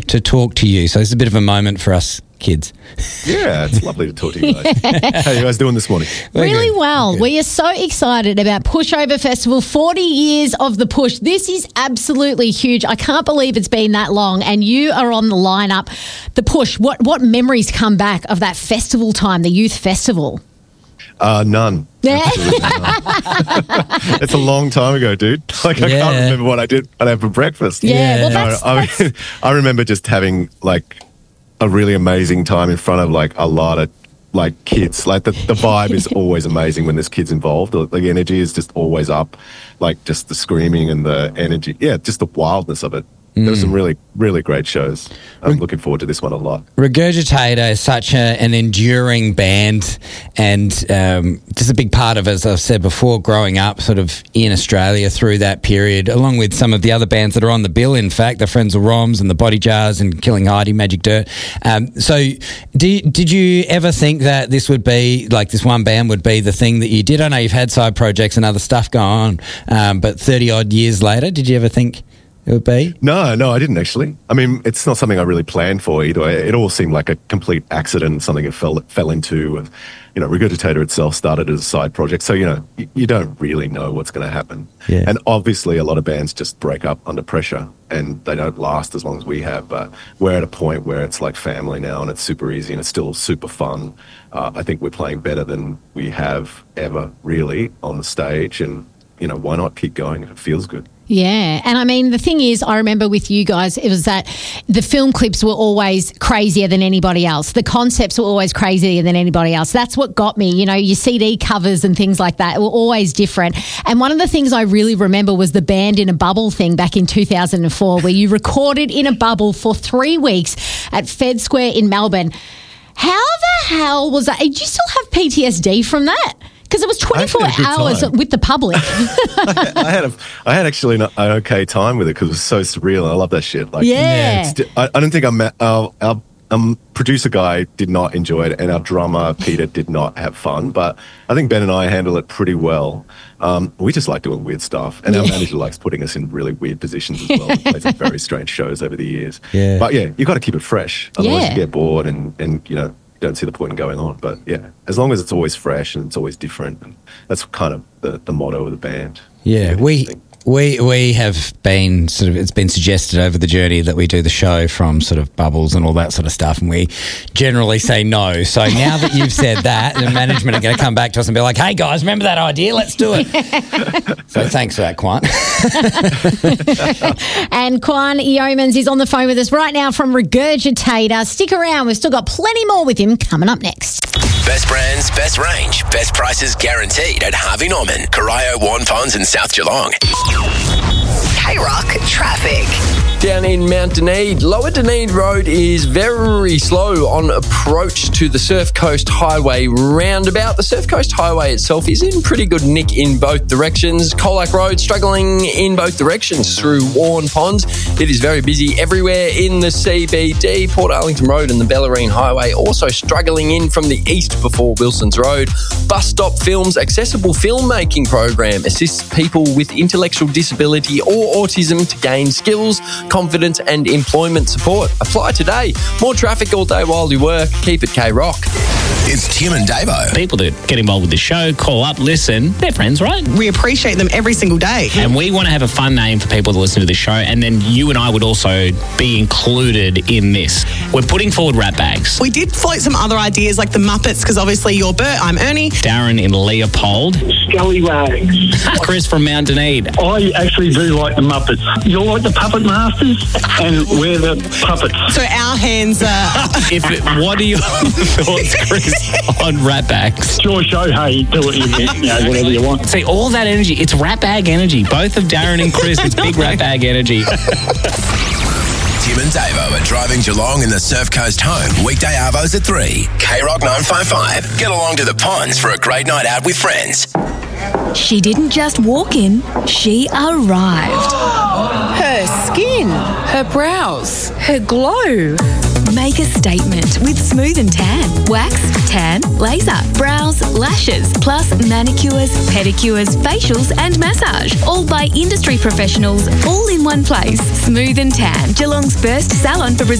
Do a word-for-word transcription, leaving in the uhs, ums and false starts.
to talk to you. So this is a bit of a moment for us kids. Yeah, it's lovely to talk to you guys. How are you guys doing this morning? Really well. We are so excited about Pushover Festival, forty years of the push. This is absolutely huge. I can't believe it's been that long and you are on the lineup. The push, what, what memories come back of that festival time, the youth festival? Uh, none. Yeah. Absolutely none. It's a long time ago, dude. Like, I Yeah. can't remember what I did what I had for breakfast. Yeah, well, No, that's, I, that's mean, I remember just having, like, a really amazing time in front of, like, a lot of, like, kids. Like, the, the vibe is always amazing when there's kids involved. The, the energy is just always up. Like, just the screaming and the energy. Yeah, just the wildness of it. There were some really, really great shows. I'm looking forward to this one a lot. Regurgitator is such a, an enduring band and um, just a big part of, as I've said before, growing up sort of in Australia through that period, along with some of the other bands that are on the bill, in fact, the Frenzal Roms and the Body Jars and Killing Heidi, Magic Dirt. Um, so did, did you ever think that this would be, like this one band would be the thing that you did? I know you've had side projects and other stuff going on, um, but thirty-odd years later, did you ever think it would be? No, no, I didn't actually. I mean, it's not something I really planned for either. It all seemed like a complete accident, something I fell fell into. You know, Regurgitator itself started as a side project, so, you know, you, you don't really know what's going to happen. Yeah. And obviously a lot of bands just break up under pressure and they don't last as long as we have, but we're at a point where it's like family now and it's super easy and it's still super fun. Uh, I think we're playing better than we have ever really on the stage, and, you know, why not keep going if it feels good? Yeah. And I mean, the thing is, I remember with you guys, it was that the film clips were always crazier than anybody else. The concepts were always crazier than anybody else. That's what got me. You know, your C D covers and things like that were always different. And one of the things I really remember was the Band in a Bubble thing back in two thousand four, where you recorded in a bubble for three weeks at Fed Square in Melbourne. How the hell was that? Did you still have P T S D from that? Because it was twenty-four hours time. with the public. I, I had a, I had actually an, an okay time with it because it was so surreal. I love that shit. Like, Yeah. it's- I, I don't think I'm, our, our um, producer guy did not enjoy it, and our drummer Peter did not have fun. But I think Ben and I handle it pretty well. Um, we just like doing weird stuff, and our manager likes putting us in really weird positions as well. We played some very strange shows over the years. Yeah. But yeah, you got to keep it fresh, otherwise Yeah. you get bored, and and you know. Don't see the point in going on. But yeah, as long as it's always fresh and it's always different, and that's kind of the, the motto of the band. Yeah, we we we have been sort of, it's been suggested over the journey that we do the show from sort of bubbles and all that sort of stuff, and we generally say no. So now that you've said that, the management are going to come back to us and be like, hey guys, remember that idea? Let's do it. So thanks for that, Quan. And Quan Yeomans is on the phone with us right now from Regurgitator. Stick around, we've still got plenty more with him coming up next. Best brands, best range, best prices guaranteed at Harvey Norman, Corio, Warren Ponds and South Geelong. K-Rock traffic. Down in Mount Dunedin, Lower Dunedin Road is very slow on approach to the Surf Coast Highway roundabout. The Surf Coast Highway itself is in pretty good nick in both directions. Colac Road struggling in both directions through Warren Ponds. It is very busy everywhere in the C B D. Port Arlington Road and the Bellarine Highway also struggling in from the east before Wilson's Road. Bus Stop Films Accessible Filmmaking Program assists people with intellectual disability or autism to gain skills, confidence and employment support. Apply today. More traffic all day while you work. Keep it K-Rock. It's Tim and Davo. People that get involved with the show, call up, listen. They're friends, right? We appreciate them every single day. And we want to have a fun name for people that listen to the show, and then you and I would also be included in this. We're putting forward rat bags. We did float some other ideas like the Muppets, because obviously you're Bert, I'm Ernie. Darren in Leopold. Scallywags. Chris from Mount Dunedin. I actually do like the Muppets. You're like the puppet masters, and we're the puppets. So our hands are... If it, what are your thoughts, Chris, on rat bags? Sure, show how you do it, you, you know, whatever you want. See, all that energy, it's rat bag energy. Both of Darren and Chris, it's big rat bag energy. Tim and Davo are driving Geelong in the Surf Coast home. Weekday arvos at three. K-Rock nine five five. Get along to the ponds for a great night out with friends. She didn't just walk in, she arrived. Her skin, her brows, her glow. Make a statement with Smooth and Tan. Wax, tan, laser, brows, lashes, plus manicures, pedicures, facials and massage. All by industry professionals, all in one place. Smooth and Tan, Geelong's first salon for